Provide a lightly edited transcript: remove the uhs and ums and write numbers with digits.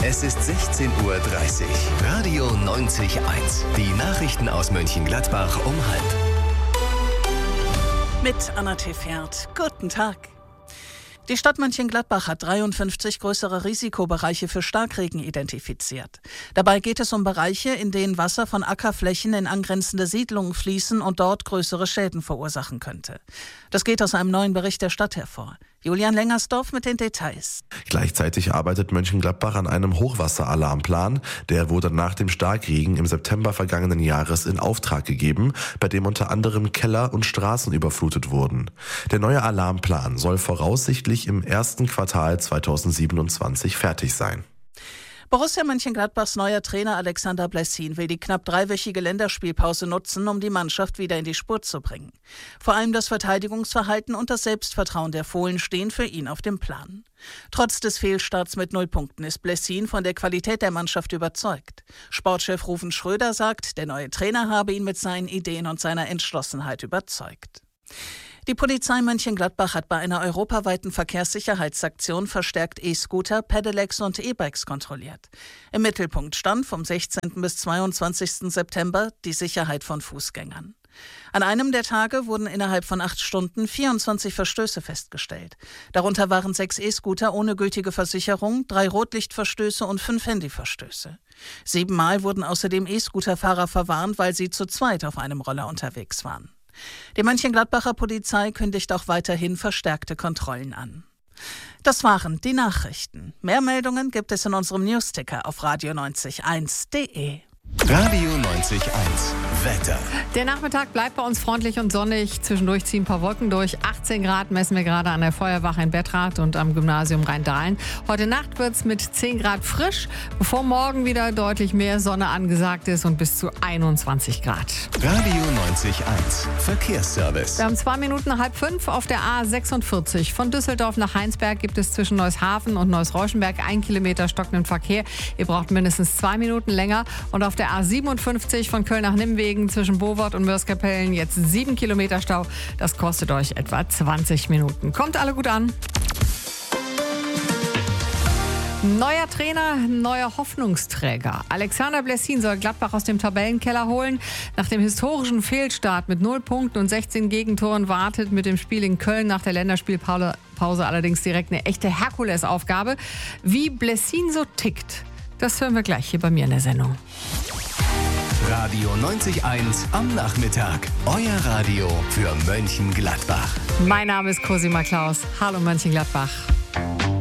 Es ist 16:30 Uhr. Radio 90.1. Die Nachrichten aus Mönchengladbach um 12:30. Mit Anna Tefert. Guten Tag. Die Stadt Mönchengladbach hat 53 größere Risikobereiche für Starkregen identifiziert. Dabei geht es um Bereiche, in denen Wasser von Ackerflächen in angrenzende Siedlungen fließen und dort größere Schäden verursachen könnte. Das geht aus einem neuen Bericht der Stadt hervor. Julian Lengersdorf mit den Details. Gleichzeitig arbeitet Mönchengladbach an einem Hochwasseralarmplan. Der wurde nach dem Starkregen im September vergangenen Jahres in Auftrag gegeben, bei dem unter anderem Keller und Straßen überflutet wurden. Der neue Alarmplan soll voraussichtlich im ersten Quartal 2027 fertig sein. Borussia Mönchengladbachs neuer Trainer Alexander Blessin will die knapp dreiwöchige Länderspielpause nutzen, um die Mannschaft wieder in die Spur zu bringen. Vor allem das Verteidigungsverhalten und das Selbstvertrauen der Fohlen stehen für ihn auf dem Plan. Trotz des Fehlstarts mit 0 Punkten ist Blessin von der Qualität der Mannschaft überzeugt. Sportchef Ruven Schröder sagt, der neue Trainer habe ihn mit seinen Ideen und seiner Entschlossenheit überzeugt. Die Polizei Mönchengladbach hat bei einer europaweiten Verkehrssicherheitsaktion verstärkt E-Scooter, Pedelecs und E-Bikes kontrolliert. Im Mittelpunkt stand vom 16. bis 22. September die Sicherheit von Fußgängern. An einem der Tage wurden innerhalb von 8 Stunden 24 Verstöße festgestellt. Darunter waren 6 E-Scooter ohne gültige Versicherung, 3 Rotlichtverstöße und 5 Handyverstöße. 7-mal wurden außerdem E-Scooterfahrer verwarnt, weil sie zu zweit auf einem Roller unterwegs waren. Die Mönchengladbacher Polizei kündigt auch weiterhin verstärkte Kontrollen an. Das waren die Nachrichten. Mehr Meldungen gibt es in unserem Newsticker auf radio90.1.de. Radio 90.1. Wetter. Der Nachmittag bleibt bei uns freundlich und sonnig. Zwischendurch ziehen ein paar Wolken durch. 18 Grad messen wir gerade an der Feuerwache in Bettrath und am Gymnasium Rheindahlen. Heute Nacht wird es mit 10 Grad frisch, bevor morgen wieder deutlich mehr Sonne angesagt ist und bis zu 21 Grad. Radio 90.1. Verkehrsservice. Wir haben 2 Minuten 4:30 auf der A46. Von Düsseldorf nach Heinsberg gibt es zwischen Neushafen und Neuss-Reuschenberg 1 Kilometer stockenden Verkehr. Ihr braucht mindestens 2 Minuten länger. Und auf der A57 von Köln nach Nimwegen zwischen Bovard und Mörs-Kapellen jetzt 7 Kilometer Stau. Das kostet euch etwa 20 Minuten. Kommt alle gut an. Neuer Trainer, neuer Hoffnungsträger. Alexander Blessin soll Gladbach aus dem Tabellenkeller holen. Nach dem historischen Fehlstart mit 0 Punkten und 16 Gegentoren wartet mit dem Spiel in Köln nach der Länderspielpause allerdings direkt eine echte Herkulesaufgabe. Wie Blessin so tickt, das hören wir gleich hier bei mir in der Sendung. Radio 90.1 am Nachmittag. Euer Radio für Mönchengladbach. Mein Name ist Cosima Klaus. Hallo Mönchengladbach.